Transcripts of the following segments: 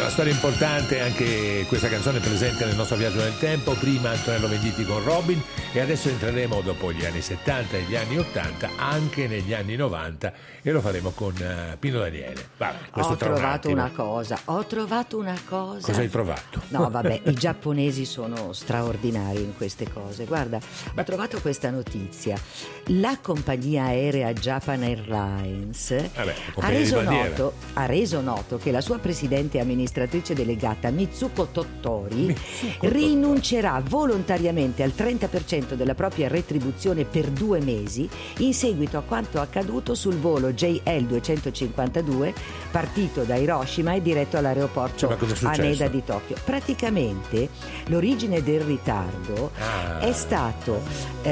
storia importante, anche questa canzone è presente nel nostro viaggio nel tempo. Prima Antonello Venditti con Robin, e adesso entreremo, dopo gli anni 70 e gli anni 80, anche negli anni 90, e lo faremo con Pino Daniele. Vabbè, questo Ho trovato una cosa. Cosa hai trovato? No, vabbè, i giapponesi sono straordinari in queste cose. Guarda, ho trovato questa notizia. La compagnia aerea Japan Airlines ha reso noto che la sua presidente e amministratrice delegata Mitsuko Tottori rinuncerà volontariamente al 30% della propria retribuzione per 2 mesi in seguito a quanto accaduto sul volo JL 252 partito da Hiroshima e diretto all'aeroporto Haneda di Tokyo. Praticamente l'origine del ritardo è stato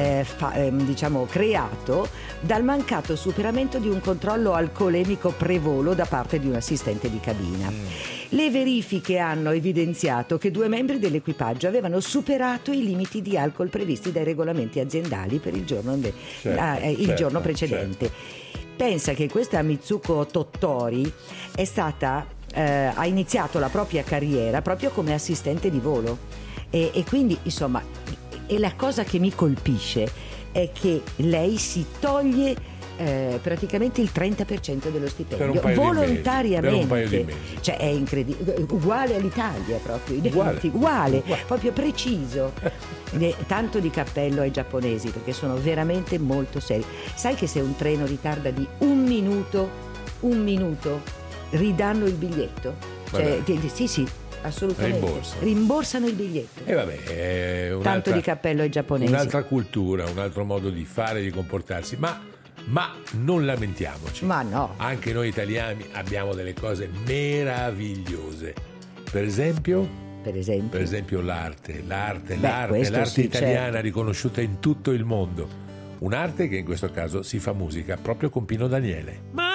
creato dal mancato superamento di un controllo alcolemico prevolo da parte di un assistente di cabina. Le verifiche hanno evidenziato che 2 membri dell'equipaggio avevano superato i limiti di alcol previsti dai regolamenti aziendali per il giorno precedente. Pensa che questa Mitsuko Tottori ha iniziato la propria carriera proprio come assistente di volo e quindi insomma, e la cosa che mi colpisce è che lei si toglie praticamente il 30% dello stipendio volontariamente, per un paio di mesi. Cioè è incredibile, uguale all'Italia proprio, uguale, proprio preciso. Tanto di cappello ai giapponesi, perché sono veramente molto seri. Sai che se un treno ritarda di un minuto ridanno il biglietto? Cioè, sì, assolutamente. Rimborsano il biglietto. E vabbè, tanto di cappello ai giapponesi. Un'altra cultura, un altro modo di fare, di comportarsi, ma non lamentiamoci. Ma no. Anche noi italiani abbiamo delle cose meravigliose. Per esempio l'arte italiana riconosciuta in tutto il mondo. Un'arte che in questo caso si fa musica proprio con Pino Daniele.